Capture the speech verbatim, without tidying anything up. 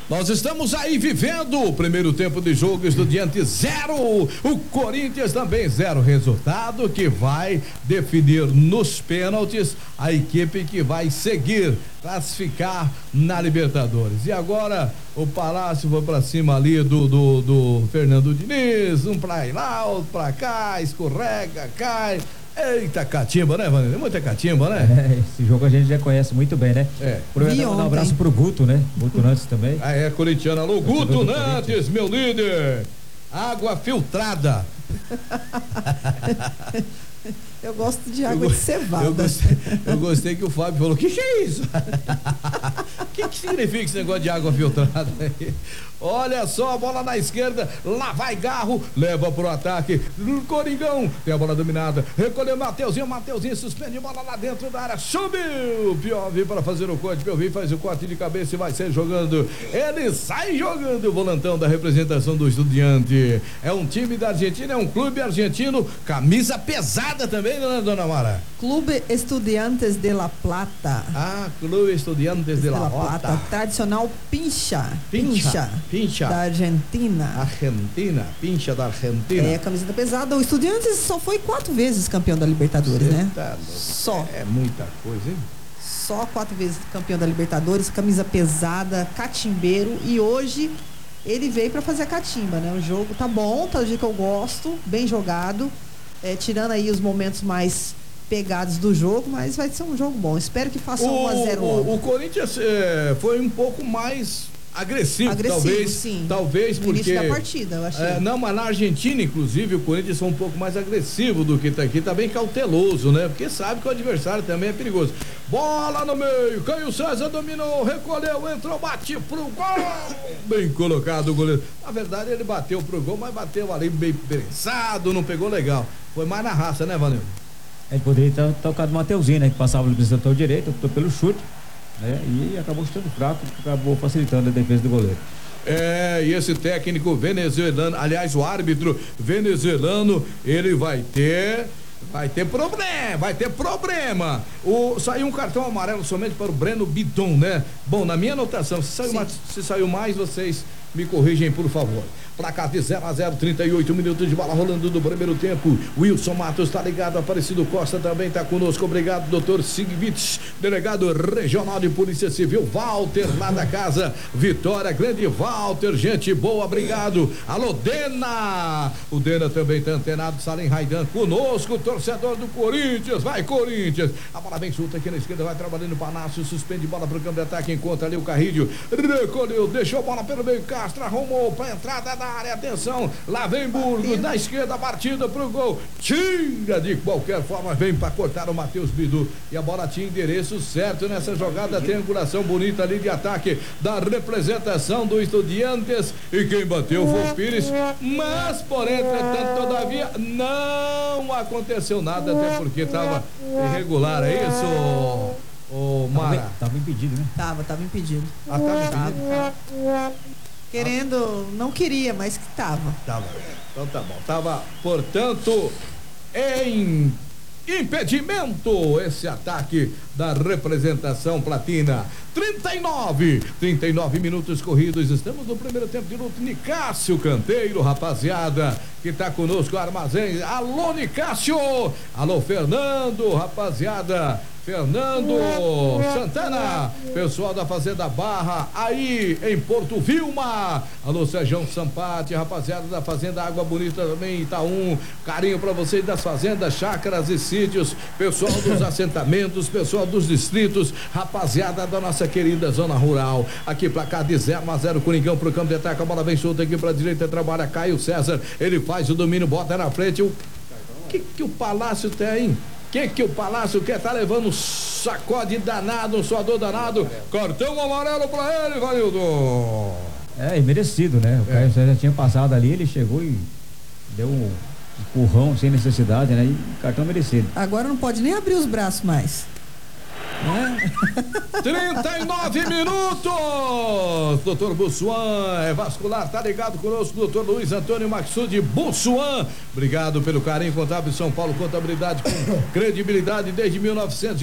Nós estamos aí vivendo o primeiro tempo de jogo, Estudiantes zero, o Corinthians também zero, resultado que vai definir nos pênaltis a equipe que vai seguir, classificar na Libertadores. E agora o Palácio foi pra cima ali do, do, do Fernando Diniz, um pra ir lá, outro pra cá, escorrega, cai. Eita, catimba, né, Vanessa? Muita catimba, né? É, esse jogo a gente já conhece muito bem, né? É. Aproveitar mandar um abraço pro Guto, né? Guto Nantes também. Ah, é, corintiano. Alô, Guto Nantes, meu líder. Água filtrada. Eu gosto de água eu, de cevada. Eu gostei, eu gostei que o Fábio falou, que que é isso? O que que significa esse negócio de água filtrada aí? Olha só, a bola na esquerda, lá vai Garro, leva pro ataque, Coringão, tem a bola dominada, recolheu Mateuzinho, Mateuzinho suspende a bola lá dentro da área, subiu, Piove para fazer o corte, Piove faz o corte de cabeça e vai ser jogando, ele sai jogando, o volantão da representação do Estudiante, é um time da Argentina, é um clube argentino, camisa pesada também, né, dona Mara? Clube Estudiantes de La Plata. Ah, Clube Estudiantes de La, La Plata. Plata. Tradicional pincha. Pincha. Pincha. Da Argentina. Argentina. Pincha da Argentina. É, camiseta pesada. O Estudiantes só foi quatro vezes campeão da Libertadores, Cê né? Tá só. É muita coisa, hein? Só quatro vezes campeão da Libertadores, camisa pesada, catimbeiro. E hoje ele veio pra fazer a catimba, né? O jogo tá bom, tá do jeito que eu gosto, bem jogado. É, tirando aí os momentos mais pegados do jogo, mas vai ser um jogo bom. Espero que faça um a zero. O, o Corinthians é, foi um pouco mais agressivo, agressivo talvez, sim. talvez no porque início da partida, eu achei. É, não, mas na Argentina, inclusive, o Corinthians foi um pouco mais agressivo do que tá aqui, tá bem cauteloso, né? Porque sabe que o adversário também é perigoso. Bola no meio, Caio César dominou, recolheu, entrou, bate pro gol, bem colocado o goleiro. Na verdade, ele bateu pro gol, mas bateu ali bem pensado, não pegou legal. Foi mais na raça, né, Vanildo? Ele poderia ter tocado o Mateuzinho, né? Que passava pelo setor direito, optou pelo chute, né? E acabou chutando fraco, acabou facilitando a defesa do goleiro. É, e esse técnico venezuelano, aliás, o árbitro venezuelano, ele vai ter... Vai ter problema, vai ter problema. O, saiu um cartão amarelo somente para o Breno Bidon, né? Bom, na minha anotação, se saiu, mais, se saiu mais, vocês me corrigem, por favor. Placar de zero a zero, trinta e oito minutos de bola rolando do primeiro tempo. Wilson Matos tá ligado, Aparecido Costa também tá conosco. Obrigado, doutor Sigvitz, delegado regional de Polícia Civil, Walter, lá da casa, Vitória, grande Walter, gente boa, obrigado. Alô, Dena! O Dena também tá antenado, Salim Raidan conosco, torcedor do Corinthians, vai Corinthians! A bola bem solta aqui na esquerda, vai trabalhando o Palácio, suspende bola pro campo de ataque, encontra ali o Carrilho, recolheu, deixou a bola pelo meio, Castro arrumou pra entrada da área, atenção, lá vem Burgos, na esquerda, a partida pro gol, tira de qualquer forma, vem pra cortar o Matheus Bidu, e a bola tinha endereço certo nessa jogada, triangulação bonita ali de ataque da representação do Estudiantes, e quem bateu foi o Pires, mas por entretanto, todavia, não aconteceu nada, até porque tava irregular, é isso, ô Mara? Tava, tava impedido, né? Tava, tava impedido. Ah, tava impedido? Querendo, não queria, mas que tava. Tava. Então tá bom. Tava, portanto, em impedimento esse ataque da representação platina. trinta e nove, trinta e nove minutos corridos. Estamos no primeiro tempo de luta. Nicásio Canteiro, rapaziada, que tá conosco, Armazém. Alô, Nicásio! Alô, Fernando, rapaziada. Fernando Santana, pessoal da Fazenda Barra, aí em Porto Vilma. Alô, Sérgio Sampati, rapaziada da Fazenda Água Bonita também, Itaú. Carinho pra vocês das fazendas, chácaras e sítios, pessoal dos assentamentos, pessoal dos distritos, rapaziada da nossa querida zona rural. Aqui placar de zero a zero, Coringão pro campo de ataque, a bola vem solta aqui pra direita, trabalha Caio César, ele faz o domínio, bota na frente. O que que o Palácio tem? Que que o Palácio quer? Tá levando um sacode danado, um suador danado. Cartão amarelo pra ele, Vanildo. É, e merecido, né? O é. Caio César já tinha passado ali, ele chegou e deu um empurrão sem necessidade, né? E cartão merecido. Agora não pode nem abrir os braços mais. É. trinta e nove minutos. Doutor Bussuan é vascular, tá ligado conosco, doutor Luiz Antônio Maxud Bussuan. Obrigado pelo carinho, Contábil São Paulo, contabilidade com credibilidade desde mil e novecentos